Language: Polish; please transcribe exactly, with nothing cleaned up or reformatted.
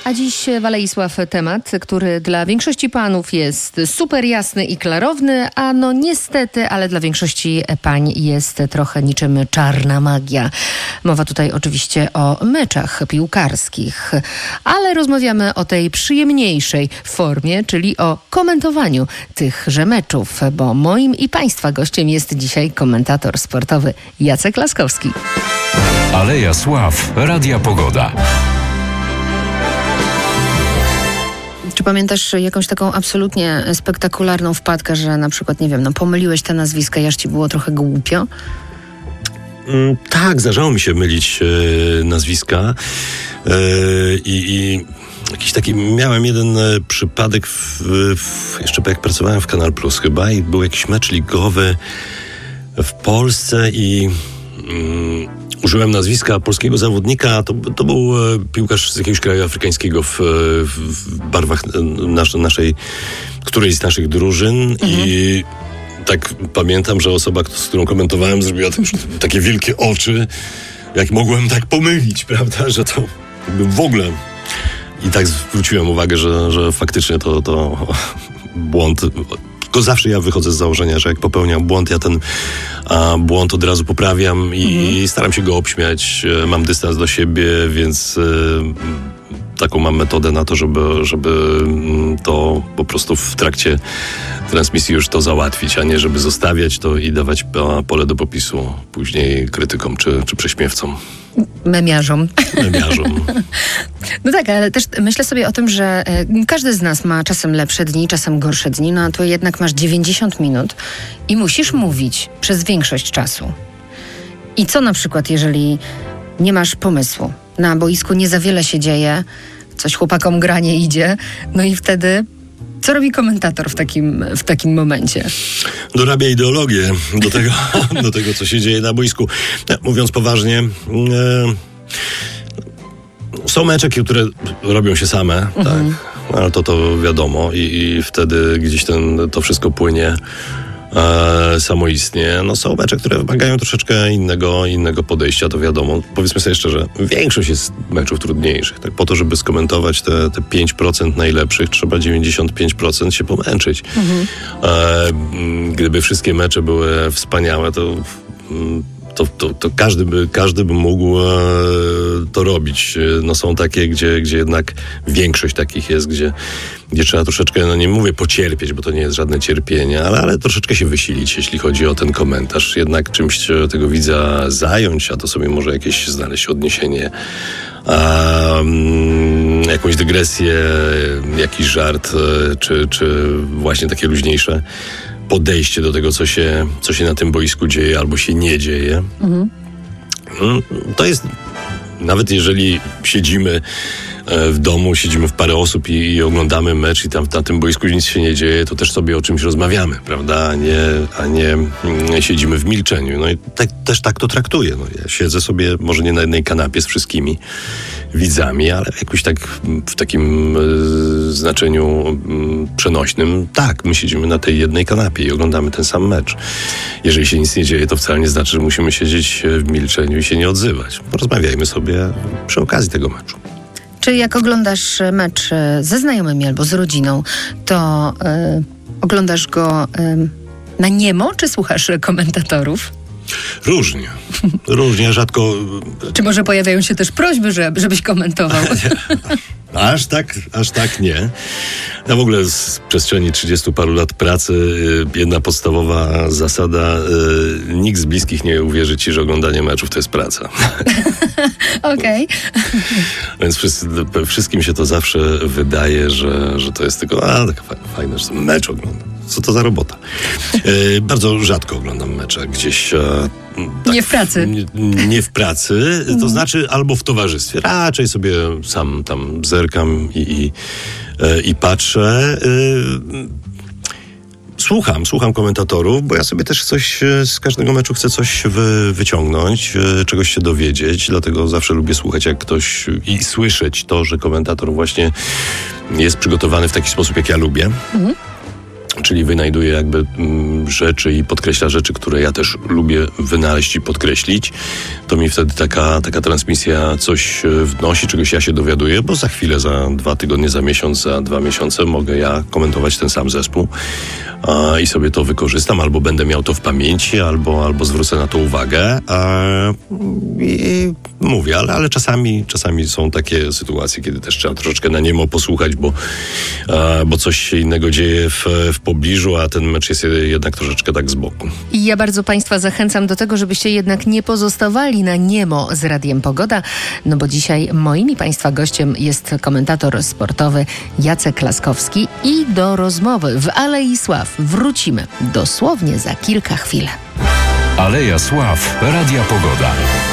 A dziś, Waleisław, temat, który dla większości panów jest super jasny i klarowny, a no niestety, ale dla większości pań jest trochę niczym czarna magia. Mowa tutaj oczywiście o meczach piłkarskich, ale rozmawiamy o tej przyjemniejszej formie, czyli o komentowaniu tychże meczów, bo moim i państwa gościem jest dzisiaj komentator sportowy Jacek Laskowski. Aleja Sław, Radia Pogoda. Czy pamiętasz jakąś taką absolutnie spektakularną wpadkę, że na przykład, nie wiem, no pomyliłeś te nazwiska i aż ci było trochę głupio? Mm, tak, zdarzało mi się mylić e, nazwiska e, i, i jakiś taki, miałem jeden e, przypadek w, w, jeszcze jak pracowałem w Kanal Plus chyba i był jakiś mecz ligowy w Polsce i mm, użyłem nazwiska polskiego zawodnika, to, to był e, piłkarz z jakiegoś kraju afrykańskiego w, w, w barwach nas, naszej, którejś z naszych drużyn mhm. i tak pamiętam, że osoba, z którą komentowałem, zrobiła tak, takie wielkie oczy, jak mogłem tak pomylić, prawda, że to w ogóle. I tak zwróciłem uwagę, że, że faktycznie to, to błąd. Tylko zawsze ja wychodzę z założenia, że jak popełniam błąd, ja ten a, błąd od razu poprawiam i, mhm. i staram się go obśmiać. Mam dystans do siebie, więc y, taką mam metodę na to, żeby, żeby to po prostu w trakcie transmisji już to załatwić, a nie żeby zostawiać to i dawać pole do popisu później krytykom czy, czy prześmiewcom. Memiarzom. Memiarzom. No tak, ale też myślę sobie o tym, że każdy z nas ma czasem lepsze dni, czasem gorsze dni, no a tu jednak masz dziewięćdziesiąt minut i musisz mówić przez większość czasu. I co na przykład, jeżeli nie masz pomysłu? Na boisku nie za wiele się dzieje, coś chłopakom gra nie idzie, no i wtedy co robi komentator w takim, w takim momencie? Dorabia ideologię do tego, do tego, co się dzieje na boisku. Mówiąc poważnie, e, są mecze, które robią się same, mhm. tak, ale to to wiadomo i, i wtedy gdzieś ten, to wszystko płynie e, samoistnie. No są mecze, które wymagają troszeczkę innego, innego podejścia, to wiadomo. Powiedzmy sobie szczerze, większość jest meczów trudniejszych. Tak? Po to, żeby skomentować te, te pięć procent najlepszych, trzeba dziewięćdziesiąt pięć procent się pomęczyć. Mhm. E, gdyby wszystkie mecze były wspaniałe, to... To, to, to każdy, by, każdy by mógł e, to robić. No są takie, gdzie, gdzie jednak większość takich jest, gdzie, gdzie trzeba troszeczkę, no nie mówię pocierpieć, bo to nie jest żadne cierpienie, ale, ale troszeczkę się wysilić, jeśli chodzi o ten komentarz. Jednak czymś tego widza zająć, a to sobie może jakieś znaleźć odniesienie, a, um, jakąś dygresję, jakiś żart, czy, czy właśnie takie luźniejsze podejście do tego, co się, co się na tym boisku dzieje albo się nie dzieje. Mhm. To jest, nawet jeżeli siedzimy w domu, siedzimy w parę osób i, i oglądamy mecz i tam na tym boisku nic się nie dzieje, to też sobie o czymś rozmawiamy, prawda? A nie, a nie mm, siedzimy w milczeniu. No i tak, też tak to traktuję. No, ja siedzę sobie może nie na jednej kanapie z wszystkimi widzami, ale jakoś tak w takim y, znaczeniu y, przenośnym, tak, my siedzimy na tej jednej kanapie i oglądamy ten sam mecz. Jeżeli się nic nie dzieje, to wcale nie znaczy, że musimy siedzieć w milczeniu i się nie odzywać. Porozmawiajmy sobie przy okazji tego meczu. Czy jak oglądasz mecz ze znajomymi albo z rodziną, to y, oglądasz go y, na niemo, czy słuchasz komentatorów? Różnie. Różnie, rzadko... Czy może pojawiają się też prośby, żeby, żebyś komentował? Aż tak, aż tak nie. Ja w ogóle z przestrzeni trzydziestu paru lat pracy jedna podstawowa zasada, nikt z bliskich nie uwierzy ci, że oglądanie meczów to jest praca. Okej. Okay. Więc wszyscy, wszystkim się to zawsze wydaje, że, że to jest tylko, a taka fajna, że mecz oglądam. Co to za robota? E, bardzo rzadko oglądam mecze gdzieś. E, tak, nie w pracy. Nie, nie w pracy, to znaczy albo w towarzystwie. Raczej sobie sam tam zerkam i, i, e, i patrzę. E, Słucham, słucham komentatorów, bo ja sobie też coś z każdego meczu chcę coś wy, wyciągnąć, czegoś się dowiedzieć, dlatego zawsze lubię słuchać, jak ktoś i słyszeć to, że komentator właśnie jest przygotowany w taki sposób, jak ja lubię. Mhm. czyli wynajduje jakby mm, rzeczy i podkreśla rzeczy, które ja też lubię wynaleźć i podkreślić, to mi wtedy taka, taka transmisja coś wnosi, czegoś ja się dowiaduję, bo za chwilę, za dwa tygodnie, za miesiąc, za dwa miesiące mogę ja komentować ten sam zespół a, i sobie to wykorzystam, albo będę miał to w pamięci, albo, albo zwrócę na to uwagę a, i mówię, ale, ale czasami, czasami są takie sytuacje, kiedy też trzeba troszeczkę na niemo posłuchać, bo, a, bo coś się innego dzieje w, w pobliżu, a ten mecz jest jednak troszeczkę tak z boku. I ja bardzo Państwa zachęcam do tego, żebyście jednak nie pozostawali na niemo z Radiem Pogoda, no bo dzisiaj moim i Państwa gościem jest komentator sportowy Jacek Laskowski i do rozmowy w Alei Sław wrócimy dosłownie za kilka chwil. Aleja Sław, Radia Pogoda.